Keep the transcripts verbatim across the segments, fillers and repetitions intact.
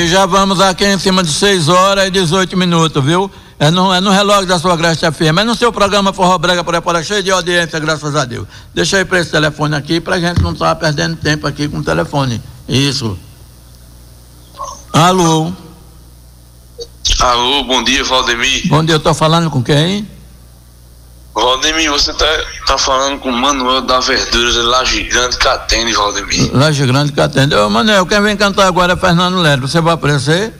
Já vamos aqui em cima de seis horas e dezoito minutos, viu? É no, é no relógio da sua Agreste F M. É no seu programa Forró Brega por aí fora, cheio de audiência, graças a Deus. Deixa aí para esse telefone aqui, pra gente não estar perdendo tempo aqui com o telefone. Isso. Alô? Alô, bom dia, Valdemir. Bom dia, eu tô falando com quem? Valdemir, você tá, tá falando com o Manuel da Verdura de Laje Grande Catende, Valdemir. Laje Grande Catende. Ô, Manuel, quem vem cantar agora é Fernando Lero. Você vai aparecer?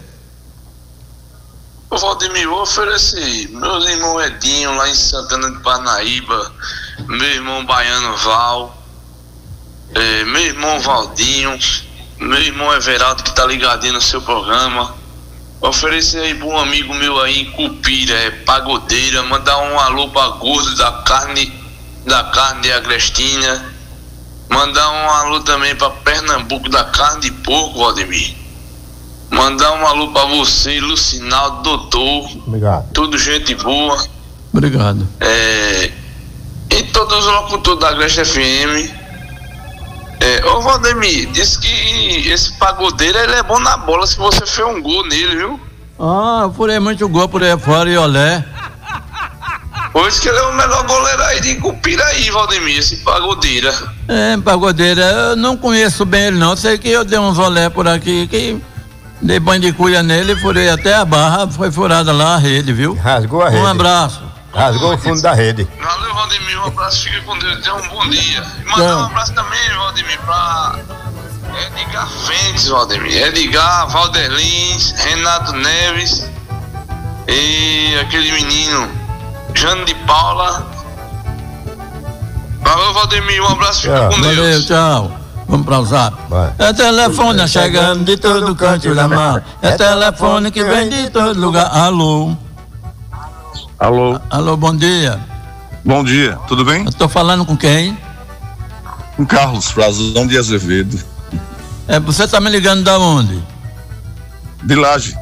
Ô, Valdemir, eu ofereci meus irmãos Edinho lá em Santana de Parnaíba, meu irmão Baiano Val, eh, meu irmão Valdinho, meu irmão Everaldo que tá ligadinho no seu programa. Oferecer aí para um amigo meu aí em Cupira, é pagodeira, mandar um alô para gordo da carne, da carne de Agrestina, mandar um alô também para Pernambuco da carne de porco, Valdemir. Mandar um alô para você, Lucinaldo, doutor. Obrigado. Tudo gente boa. Obrigado. É, e todos os locutores da Agreste F M. É, ô Valdemir, disse que esse pagodeiro ele é bom na bola se você fez um gol nele, viu? Ah, eu furei muito gol por aí fora e olé. Pois que ele é o melhor goleiro aí de Cupiraí, Valdemir, esse pagodeira. É, pagodeira, eu não conheço bem ele não, sei que eu dei uns olé por aqui, que dei banho de cuia nele, furei até a barra, foi furada lá a rede, viu? Rasgou a rede. Um abraço. Rasgou o fundo da rede. Valeu, Valdemir, um abraço, fica com Deus, tenha um bom dia. E mandar um abraço também, Valdemir, pra Edgar Fentes, Valdemir, Edgar, Valderlins, Renato Neves e aquele menino, Jano de Paula. Valeu, Valdemir, um abraço, fica Tchau. com Deus. Valeu, tchau. Vamos para o zap. Vai. É telefone chegando de todo canto da mar. É telefone que vem de todo lugar. Alô? Alô, Alô, bom dia. bom dia, tudo bem? Eu tô falando com quem? Com Carlos Frazão de Azevedo, É, você tá me ligando da onde? de Laje.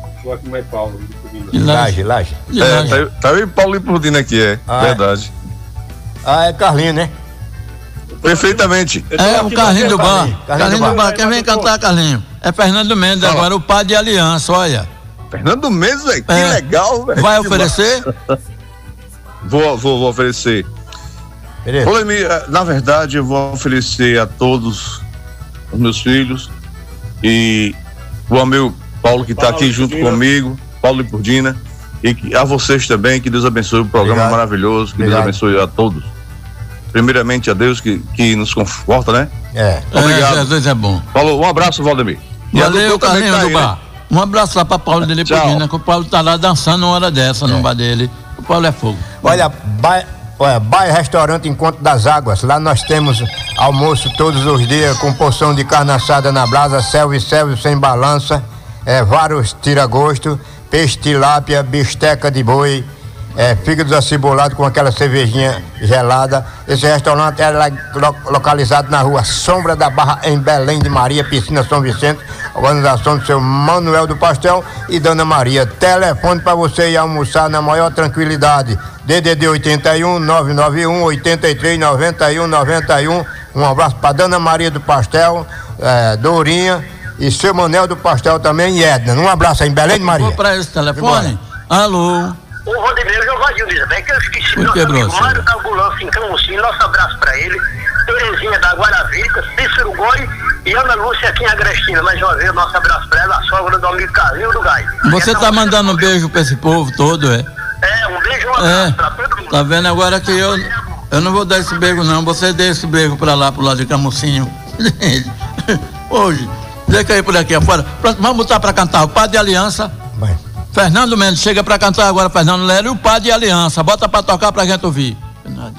De Laje, Laje. De É, Laje. tá, tá eu e Paulinho Purdino aqui, é, Ah, verdade. Ah, é Carlinho, né? Perfeitamente. É, o Carlinho do Bar. Carlinho, Carlinho do Bar. Quem vem cantar, Carlinho? É Fernando Mendes, Fala. agora o pai de Aliança, olha. Fernando Mendes, velho, que É. legal, velho. Vai Que oferecer? massa. Vou, vou, vou oferecer. Beleza. Valdemir, na verdade, eu vou oferecer a todos os meus filhos e o amigo Paulo que está aqui junto comigo, Paulo Purdina, e que, a vocês também, que Deus abençoe o programa. Obrigado. Maravilhoso, que Obrigado. Deus abençoe a todos. Primeiramente a Deus que, que nos conforta, né? É. Obrigado. É, Jesus é bom. Falou, um abraço, Valdemir. E a Valeu, doutora também Carlinho tá do aí, Bar. né? Um abraço lá pra Paulo dele, Tchau. porque que o Paulo tá lá dançando uma hora dessa no bar dele. O Paulo é fogo. Olha, Bai, olha, Bai Restaurante Encontro das Águas. Lá nós temos almoço todos os dias com porção de carne assada na brasa, selve-selve sem balança, é, vários tira-gosto, peixe tilápia, bisteca de boi, é, fígados acebolados com aquela cervejinha gelada. Esse restaurante é lá, lo- localizado na rua Sombra da Barra, em Belém de Maria, Piscina São Vicente. Organização do seu Manuel do Pastel e Dona Maria. Telefone para você ir almoçar na maior tranquilidade. D D D oitenta e um, nove nove um, oitenta e três, noventa e um, noventa e um. Um abraço para Dona Maria do Pastel, é, Dourinha e seu Manel do Pastel também e Edna. Um abraço aí em Belém de Maria. Vou pra esse telefone. Alô? O Valdemir, eu vou dizer, é que eu esqueci Por nosso que, amigo Bruno? Mário da Ambulância em Camusim, nosso abraço pra ele, Terezinha da Guaravica, Cícero Goi e Ana Lúcia aqui em Agrestina. Mais uma vez, nosso abraço pra ela, a sogra do amigo Carlinho do Gai. Você tá mandando um beijo pra esse povo todo, é? É, um beijo e um É. abraço pra todo mundo. Tá vendo agora que eu, eu não vou dar esse beijo não, você dê esse beijo pra lá, pro lado de Camucinho. Hoje, deixa aí por aqui afora. Pronto, vamos botar pra cantar o Padre de Aliança. Vai. Fernando Mendes, chega pra cantar agora, Fernando Lero e o Padre de Aliança. Bota pra tocar pra gente ouvir. Nada.